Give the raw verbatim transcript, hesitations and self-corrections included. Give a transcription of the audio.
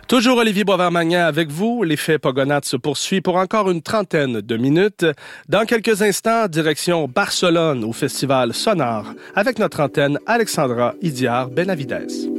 Toujours Olivier Boisvert-Magnan avec vous. L'effet Pogonade se poursuit pour encore une trentaine de minutes. Dans quelques instants, direction Barcelone au Festival Sonar avec notre antenne Alexandra Idiar Benavides.